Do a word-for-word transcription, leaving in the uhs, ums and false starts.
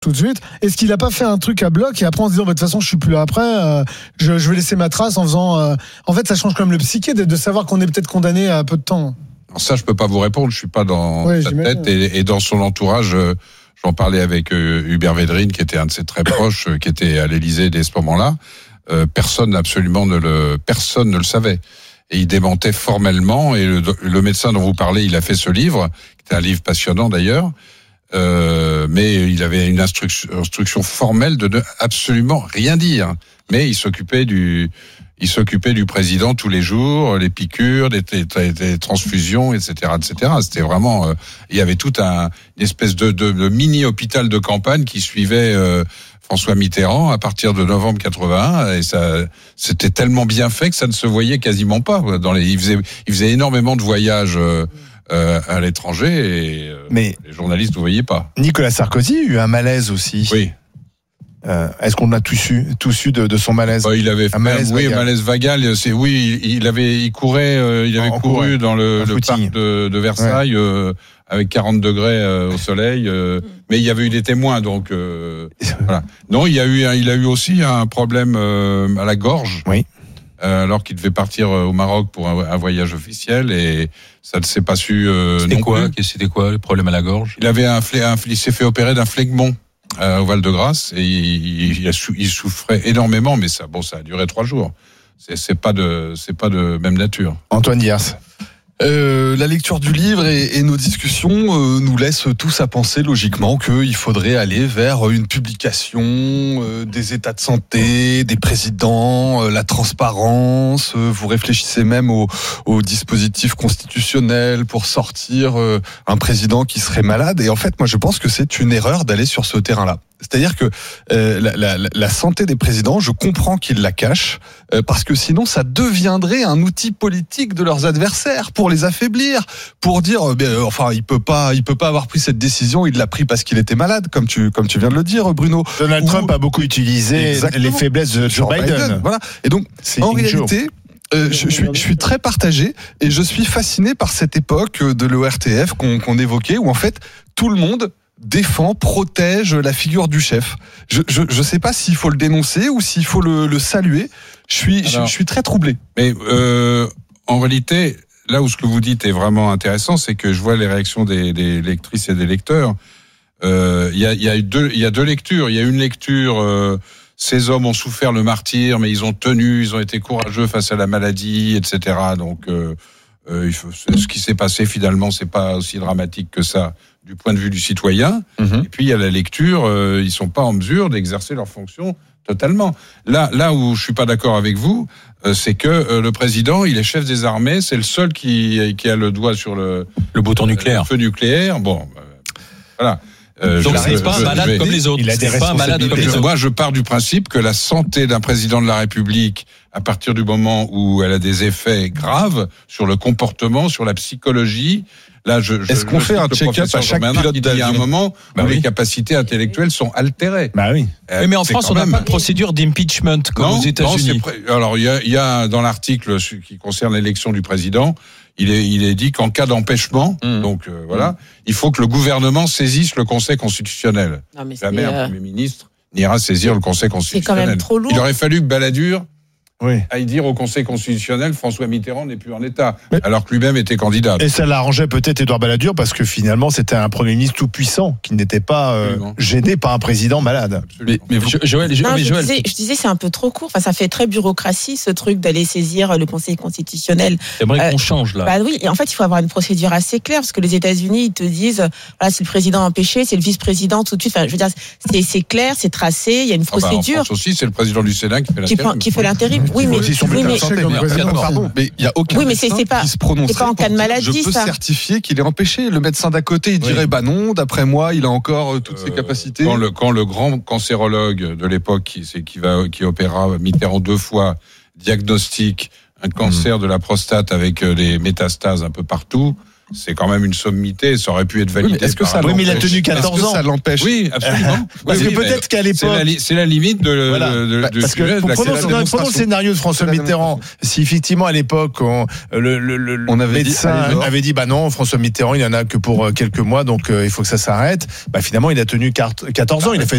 tout de suite. Est-ce qu'il a pas fait un truc à bloc et après en se disant bah, de toute façon je suis plus là après, euh, je, je vais laisser ma trace en faisant. Euh... En fait, ça change quand même le psyché de, de savoir qu'on est peut-être condamné à peu de temps. Alors ça, je peux pas vous répondre. Je suis pas dans ouais, sa tête et, et dans son entourage. Euh, j'en parlais avec euh, Hubert Védrine, qui était un de ses très proches, euh, qui était à l'Élysée dès ce moment-là. Euh, personne absolument ne le, personne ne le savait. Et il démentait formellement. Et le, le médecin dont vous parlez, il a fait ce livre, qui était un livre passionnant d'ailleurs. Euh, mais il avait une instruction, instruction formelle de ne absolument rien dire. Mais il s'occupait du, il s'occupait du président tous les jours, les piqûres, des, des, des transfusions, et cetera, et cetera. C'était vraiment, euh, il y avait tout un une espèce de, de, de mini hôpital de campagne qui suivait euh, François Mitterrand à partir de novembre quatre-vingt-un, et ça, c'était tellement bien fait que ça ne se voyait quasiment pas. Dans les, il faisait, il faisait énormément de voyages. Euh, Euh, à l'étranger et euh, mais les journalistes ne voyaient pas. Nicolas Sarkozy a eu un malaise aussi. Oui. Euh, est-ce qu'on a tous su, tous su de, de son malaise? Bah, il avait fait un malaise, oui, vagal. malaise vagal. C'est oui, il, il avait, il courait, euh, il avait en couru courait. dans le, le parc de, de Versailles ouais. euh, avec quarante degrés euh, au soleil. Euh, mais il y avait eu des témoins, donc euh, voilà. Non, il y a eu, il a eu aussi un problème euh, à la gorge. Oui. Euh, alors qu'il devait partir au Maroc pour un, un voyage officiel et ça ne s'est pas su euh, c'était non quoi, plus. C'était quoi le problème à la gorge? Il avait un, un il s'est fait opérer d'un phlegmon euh, au Val-de-Grâce et il, il, il souffrait énormément, mais ça, bon, ça a duré trois jours. C'est, c'est pas de, c'est pas de même nature. Antoine Dias. Euh, la lecture du livre et, et nos discussions euh, nous laissent tous à penser logiquement qu'il faudrait aller vers une publication euh, des états de santé, des présidents, euh, la transparence. Euh, vous réfléchissez même au, au dispositif constitutionnel pour sortir euh, un président qui serait malade. Et en fait, moi, je pense que c'est une erreur d'aller sur ce terrain-là. C'est-à-dire que euh, la, la, la santé des présidents, je comprends qu'ils la cachent, euh, parce que sinon ça deviendrait un outil politique de leurs adversaires pour les affaiblir, pour dire, euh, ben, enfin, il peut pas, il peut pas avoir pris cette décision, il l'a pris parce qu'il était malade, comme tu, comme tu viens de le dire, Bruno. Donald Ou, Trump a beaucoup utilisé les faiblesses de Joe Biden. Biden. Voilà. Et donc, c'est en réalité. Euh, je, je, suis, je suis très partagé et je suis fasciné par cette époque de l'O R T F qu'on, qu'on évoquait, où en fait tout le monde défend, protège la figure du chef. Je je je sais pas s'il faut le dénoncer ou s'il faut le, le saluer. Je suis Alors, je, je suis très troublé. Mais euh, en réalité, là où ce que vous dites est vraiment intéressant, c'est que je vois les réactions des, des lectrices et des lecteurs. Il euh, y a il y a deux il y a deux lectures. Il y a une lecture. Euh, ces hommes ont souffert le martyre, mais ils ont tenu, ils ont été courageux face à la maladie, et cetera. Donc euh, euh, il faut, ce qui s'est passé finalement, c'est pas aussi dramatique que ça. Du point de vue du citoyen, mmh. Et puis il y a la lecture, euh, ils sont pas en mesure d'exercer leur fonction totalement. Là, là où je suis pas d'accord avec vous, euh, c'est que euh, le président, il est chef des armées, c'est le seul qui qui a le doigt sur le le bouton nucléaire, le feu nucléaire. Bon, euh, voilà. Euh, Donc c'est pas un malade vais, comme les autres. Il a des c'est pas un malade comme les autres. Moi, je pars du principe que la santé d'un président de la République, à partir du moment où elle a des effets graves sur le comportement, sur la psychologie. Là, je, je, Est-ce qu'on je fait un check-up à chaque pilote d'avion? Il y a un moment bah où oui. les capacités intellectuelles sont altérées. Bah oui. Euh, mais en France, on n'a pas de procédure d'impeachment comme non, aux États-Unis. Non, pré... Alors, il y a, il y a dans l'article qui concerne l'élection du président, il est, il est dit qu'en cas d'empêchement, mmh. donc euh, voilà, mmh. il faut que le gouvernement saisisse le Conseil constitutionnel. Non, mais Jamais euh... un Premier ministre n'ira saisir le Conseil constitutionnel. C'est quand même trop lourd. Il aurait fallu que Balladur oui. aille dire au Conseil constitutionnel François Mitterrand n'est plus en état, mais, alors que lui-même était candidat. Et ça l'arrangeait peut-être Édouard Balladur parce que finalement c'était un Premier ministre tout puissant qui n'était pas euh, gêné par un président malade. Mais, mais vous... Joël, non, mais je, Joël... disais, je disais c'est un peu trop court. Enfin, ça fait très bureaucratie ce truc d'aller saisir le Conseil constitutionnel. J'aimerais euh, qu'on change là. Bah oui, et en fait il faut avoir une procédure assez claire parce que les États-Unis ils te disent voilà c'est le président empêché, c'est le vice-président tout de suite. Enfin, je veux dire c'est, c'est clair, c'est tracé, il y a une procédure. Ah bah en France aussi c'est le président du Sénat qui fait l'intérim. Qui, prend, qui fait l'intérim. Oui, mais oui, mais Pardon, mais il y a aucun oui, mais médecin c'est, c'est pas, qui se prononcerait c'est pas en cas de maladie, je peux ça. certifier qu'il est empêché. Le médecin d'à côté, il dirait oui. bah non, d'après moi, il a encore euh, toutes euh, ses capacités. Quand le, quand le grand cancérologue de l'époque qui, c'est, qui, va, qui opéra Mitterrand deux fois diagnostique un cancer mmh. de la prostate avec des métastases un peu partout, c'est quand même une sommité. Ça aurait pu être validé. Oui, est-ce que par ça un Oui, mais il a empêche. tenu quatorze Est-ce que ans. ça l'empêche? Oui, absolument. Parce Oui, que oui, peut-être qu'à c'est l'époque. la, li- c'est la limite de, Voilà. de, de, Bah, de parce ce sujet, que de la- prenons, c'est la prenons- prenons le démonstration. scénario de François C'est la Mitterrand. Si effectivement à l'époque on- le, le, le On avait dit, médecin allez, dehors. avait dit bah non, François Mitterrand il y en a que pour euh, quelques mois donc euh, il faut que ça s'arrête. Bah finalement il a tenu quatorze ans. Il a fait